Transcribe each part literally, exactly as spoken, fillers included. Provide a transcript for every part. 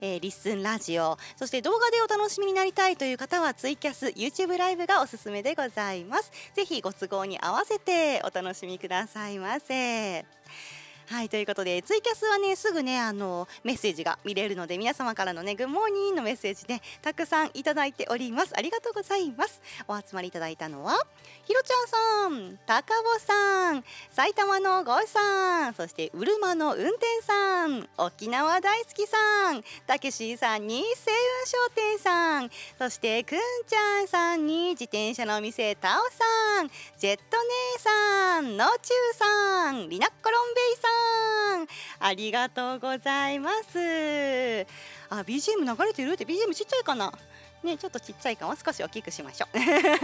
えー、リッスンラジオ、そして動画でお楽しみになりたいという方はツイキャス YouTube ライブがおすすめでございます。ぜひご都合に合わせてお楽しみくださいませ。はい、ということでツイキャスはねすぐねあのメッセージが見れるので、皆様からのねグッモーニングのメッセージねたくさんいただいております。ありがとうございます。お集まりいただいたのはひろちゃんさん、たかぼさん、埼玉のゴーさん、そしてうるまの運転さん、沖縄大好きさん、たけしさんに西雲商店さん、そしてくんちゃんさんに自転車のお店タオさん、ジェット姉さん、のちゅうさん、りなっころんべいさん、ありがとうございます。あ、 ビージーエム 流れてるって。 ビージーエム ちっちゃいかなね、ちょっとちっちゃいかも。少し大きくしましょう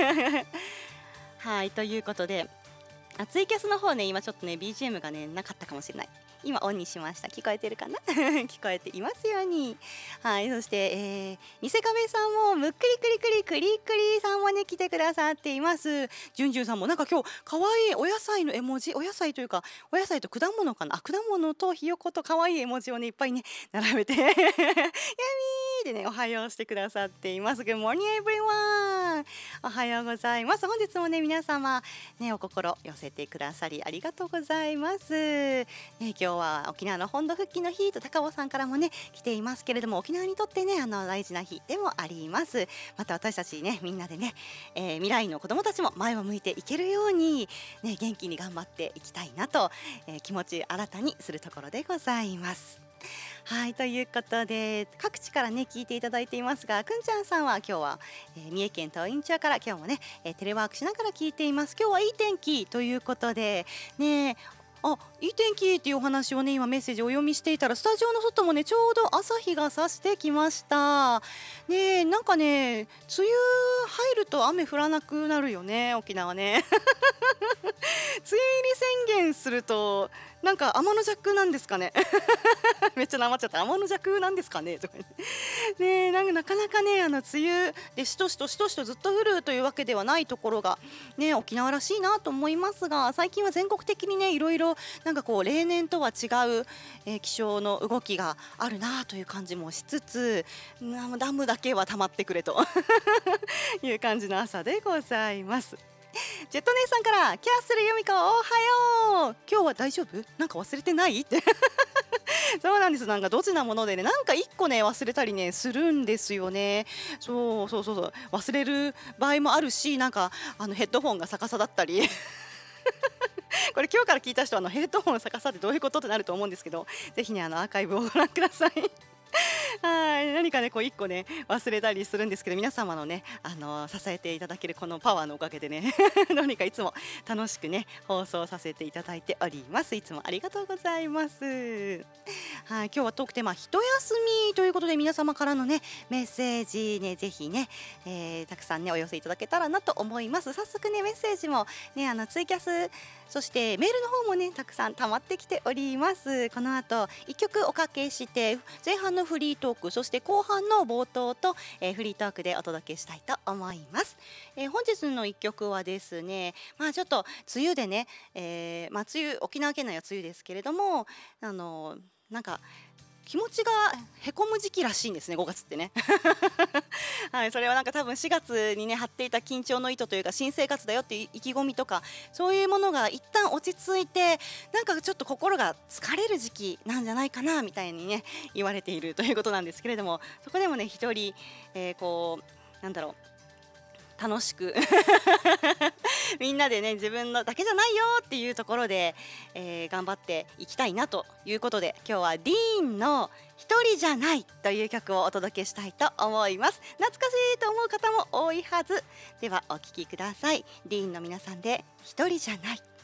はい、ということであツイキャスの方ね今ちょっとね ビージーエム がねなかったかもしれない。今オンにしました。聞こえてるかな聞こえていますように。はい、そして、えー、ニセカメさんもむっくりくりくりくりくりさんもね来てくださっています。じゅんじゅんさんもなんか今日かわいいお野菜の絵文字、お野菜というかお野菜と果物かな、あ果物とひよことかわいい絵文字をねいっぱいね並べてやみーでねおはようしてくださっています。 Good morning everyone、 おはようございます。本日もね皆様ねお心寄せてくださりありがとうございます。ね、今日は沖縄の本土復帰の日と高尾さんからもね来ていますけれども、沖縄にとってねあの大事な日でもあります。また私たちねみんなでね、えー、未来の子どもたちも前を向いていけるように、ね、元気に頑張っていきたいなと、えー、気持ち新たにするところでございます。はい、ということで各地からね聞いていただいていますが、くんちゃんさんは今日は、えー、三重県東員町から今日もね、えー、テレワークしながら聞いています。今日はいい天気ということでね、あいい天気っていうお話をね今メッセージをお読みしていたら、スタジオの外もねちょうど朝日が差してきましたね。なんかね梅雨入ると雨降らなくなるよね沖縄ね梅雨入り宣言するとなんか天の弱なんですかねめっちゃなまっちゃった。天の弱なんですかねとかね、なんかなかなかねあの梅雨でしとしとしとしとずっと降るというわけではないところがね沖縄らしいなと思いますが、最近は全国的にねいろいろなんかこう例年とは違う、えー、気象の動きがあるなという感じもしつつ、ダムだけは溜まってくれという感じの朝でございます。ジェット姉さんからキャッスル由美子おはよう、今日は大丈夫、なんか忘れてないってそうなんです。なんかドジなものでねなんか一個ね忘れたりねするんですよね。そうそうそうそう忘れる場合もあるし、なんかあのヘッドホンが逆さだったりこれ今日から聞いた人はあのヘッドホン逆さってどういうことってなると思うんですけど、ぜひねあのアーカイブをご覧くださいはい何かねこう一個ね忘れたりするんですけど、皆様のねあの支えていただけるこのパワーのおかげでねどうにかいつも楽しくね放送させていただいております。いつもありがとうございます。はい今日はトークテーマ一休みということで、皆様からのねメッセージねぜひね、えー、たくさんねお寄せいただけたらなと思います。早速ねメッセージもねあのツイキャスそしてメールの方もねたくさん溜まってきております。この後いっきょくおかけして前半のフリートーク、そして後半の冒頭と、えー、フリートークでお届けしたいと思います。えー、本日のいっきょくはですね、まあちょっと梅雨でね、えー、まあ梅雨沖縄県内は梅雨ですけれども、あのなんか気持ちがへこむ時期らしいんですねごがつってねはい、それはなんか多分しがつにね張っていた緊張の糸というか新生活だよっていう意気込みとかそういうものが一旦落ち着いて、なんかちょっと心が疲れる時期なんじゃないかなみたいにね言われているということなんですけれども、そこでもね一人、えー、こうなんだろう楽しくみんなでね自分のだけじゃないよっていうところで、えー、頑張っていきたいなということで、今日はディーンの一人じゃないという曲をお届けしたいと思います。懐かしいと思う方も多いはず。ではお聴きください。ディーンの皆さんで一人じゃない。